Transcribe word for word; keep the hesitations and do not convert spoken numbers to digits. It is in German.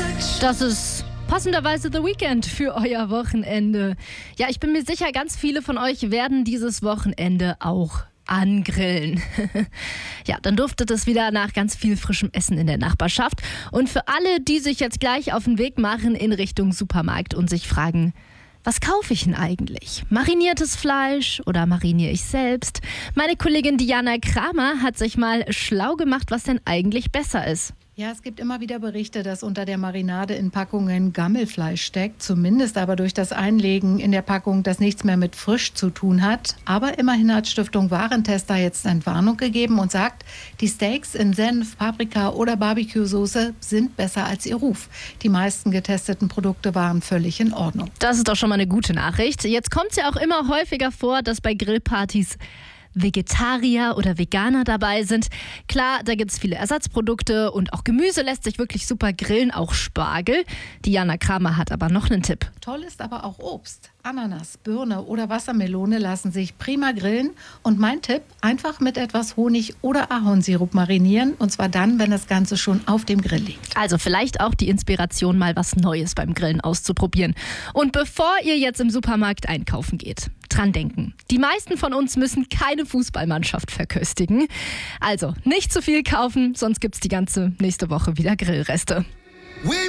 Das ist passenderweise The Weeknd für euer Wochenende. Ja, ich bin mir sicher, ganz viele von euch werden dieses Wochenende auch angrillen. Ja, dann duftet es wieder nach ganz viel frischem Essen in der Nachbarschaft. Und für alle, die sich jetzt gleich auf den Weg machen in Richtung Supermarkt und sich fragen, was kaufe ich denn eigentlich? Mariniertes Fleisch oder mariniere ich selbst? Meine Kollegin Diana Kramer hat sich mal schlau gemacht, was denn eigentlich besser ist. Ja, es gibt immer wieder Berichte, dass unter der Marinade in Packungen Gammelfleisch steckt. Zumindest aber durch das Einlegen in der Packung, das nichts mehr mit frisch zu tun hat. Aber immerhin hat Stiftung Warentester jetzt Entwarnung gegeben und sagt, die Steaks in Senf, Paprika oder Barbecue-Soße sind besser als ihr Ruf. Die meisten getesteten Produkte waren völlig in Ordnung. Das ist doch schon mal eine gute Nachricht. Jetzt kommt es ja auch immer häufiger vor, dass bei Grillpartys Vegetarier oder Veganer dabei sind. Klar, da gibt es viele Ersatzprodukte und auch Gemüse lässt sich wirklich super grillen, auch Spargel. Diana Kramer hat aber noch einen Tipp. Toll ist aber auch Obst. Ananas, Birne oder Wassermelone lassen sich prima grillen. Und mein Tipp, einfach mit etwas Honig oder Ahornsirup marinieren. Und zwar dann, wenn das Ganze schon auf dem Grill liegt. Also vielleicht auch die Inspiration, mal was Neues beim Grillen auszuprobieren. Und bevor ihr jetzt im Supermarkt einkaufen geht, dran denken. Die meisten von uns müssen keine Fußballmannschaft verköstigen. Also nicht zu viel kaufen, sonst gibt's die ganze nächste Woche wieder Grillreste. We